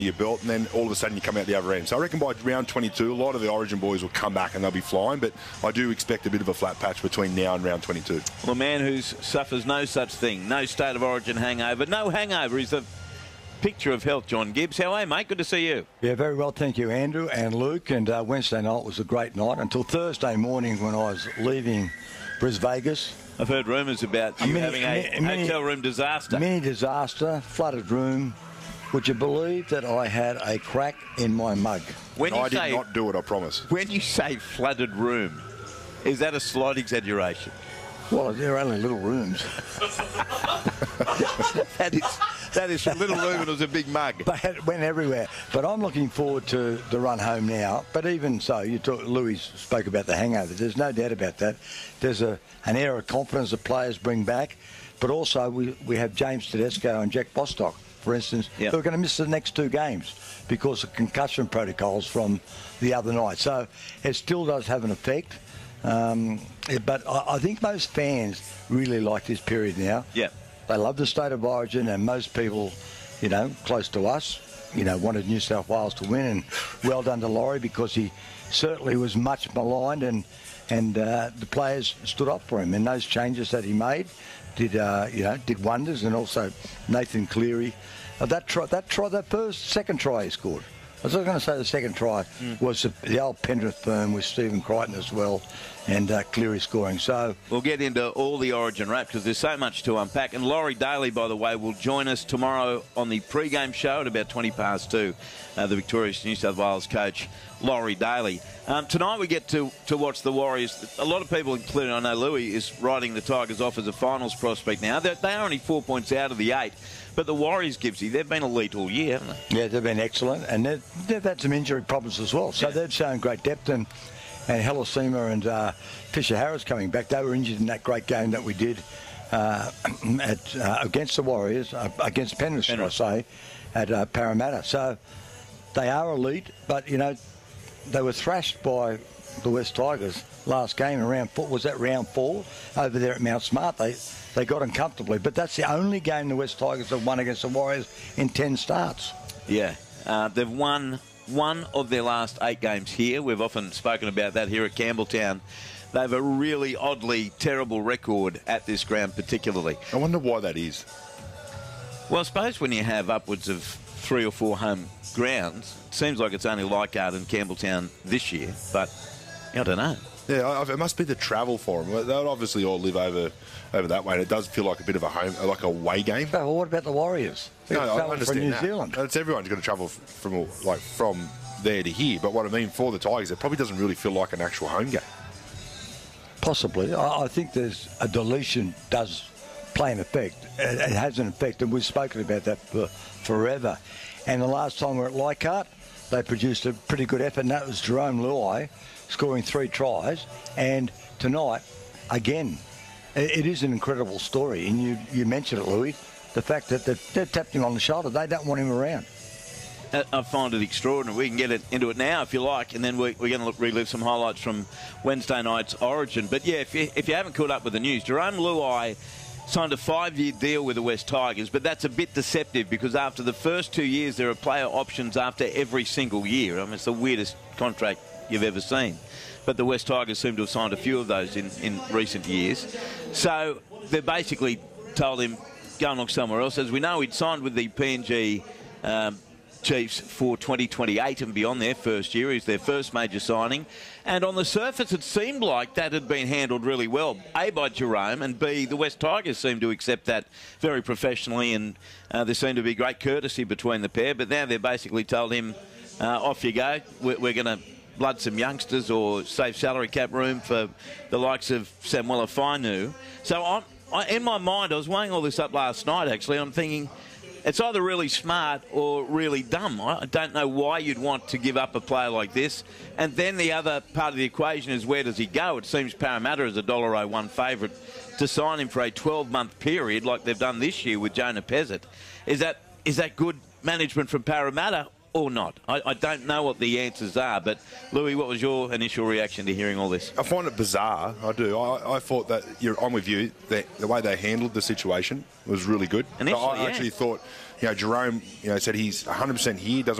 your belt, and then all of a sudden you come out the other end. So I reckon by round 22, a lot of the Origin boys will come back and they'll be flying, but I do expect a bit of a flat patch between now and round 22. Well, a man who suffers no such thing, no State of Origin hangover, no hangover. He's a picture of health, John Gibbs. How are you, mate? Good to see you. Yeah, very well, thank you, Andrew and Luke. And Wednesday night was a great night until Thursday morning when I was leaving Bris Vegas. I've heard rumours about you having a hotel room disaster. Mini disaster, flooded room. Would you believe that I had a crack in my mug? I did not do it, I promise. When you say flooded room, is that a slight exaggeration? Well, they're only little rooms. That is a little room and it was a big mug. But it went everywhere. But I'm looking forward to the run home now. But even so, Louis spoke about the hangover. There's no doubt about that. There's an air of confidence the players bring back. But also we have James Tedesco and Jack Bostock, for instance, who are going to miss the next 2 games because of concussion protocols from the other night. So it still does have an effect. But I think most fans really like this period now. Yeah. They love the State of Origin, and most people, close to us, wanted New South Wales to win. And well done to Laurie, because he certainly was much maligned, and the players stood up for him. And those changes that he made did wonders. And also Nathan Cleary, that second try he scored. I was going to say the second try was the old Penrith firm with Stephen Crichton as well, and Cleary scoring. So we'll get into all the Origin wrap because there's so much to unpack. And Laurie Daly, by the way, will join us tomorrow on the pre-game show at about 2:20. The victorious New South Wales coach, Laurie Daly. Tonight we get to watch the Warriors. A lot of people, including I know Louis, is writing the Tigers off as a finals prospect now. They are only 4 points out of the 8. But the Warriors, Gibbsy, they've been elite all year, haven't they? Yeah, they've been excellent, and they've had some injury problems as well. So they've shown great depth, and Helisima and Fisher Harris coming back. They were injured in that great game that we did against the Warriors, against Penrith, should I say, at Parramatta. So they are elite, but, they were thrashed by the West Tigers last game in round 4. Was that round 4 over there at Mount Smart? They got them comfortably, but that's the only game the West Tigers have won against the Warriors in 10 starts. Yeah, they've won 1 of their last 8 games here. We've often spoken about that here at Campbelltown. They have a really oddly terrible record at this ground particularly. I wonder why that is. Well, I suppose when you have upwards of 3 or 4 home grounds, it seems like it's only Leichhardt and Campbelltown this year, but I don't know. Yeah, it must be the travel for them. They'll obviously all live over that way, and it does feel like a bit of a home, like a away game. Well, what about the Warriors? No, I understand from New that. Zealand. It's everyone's going to travel from there to here. But what I mean for the Tigers, it probably doesn't really feel like an actual home game. Possibly. I think there's a deletion does play an effect. It has an effect, and we've spoken about that for forever. And the last time we were at Leichhardt, they produced a pretty good effort, and that was Jerome Luai scoring 3 tries. And tonight, again, it is an incredible story. And you mentioned it, Louis, the fact that they've tapped him on the shoulder. They don't want him around. I find it extraordinary. We can get into it now if you like, and then we're going to relive some highlights from Wednesday night's Origin. But yeah, if you haven't caught up with the news, Jerome Luai signed a 5-year deal with the West Tigers, but that's a bit deceptive because after the first 2 years, there are player options after every single year. I mean, it's the weirdest contract you've ever seen. But the West Tigers seem to have signed a few of those in recent years. So they basically told him, go and look somewhere else. As we know, he'd signed with the PNG Chiefs for 2028 and beyond their first year. He's their first major signing. And on the surface, it seemed like that had been handled really well, A, by Jerome, and B, the West Tigers seemed to accept that very professionally, and there seemed to be great courtesy between the pair. But now they've basically told him, off you go. We're going to blood some youngsters or save salary cap room for the likes of Samuela Fainu. So in my mind, I was weighing all this up last night, actually. I'm thinking, it's either really smart or really dumb. I don't know why you'd want to give up a player like this. And then the other part of the equation is, where does he go? It seems Parramatta is a $1.01 favourite to sign him for a 12-month period like they've done this year with Jonah Pezzett. Is that good management from Parramatta, or not? I don't know what the answers are, but Louis, what was your initial reaction to hearing all this? I find it bizarre. I do. I thought that I'm with you. The way they handled the situation was really good. Initially, I actually thought, Jerome, said he's 100% here. Doesn't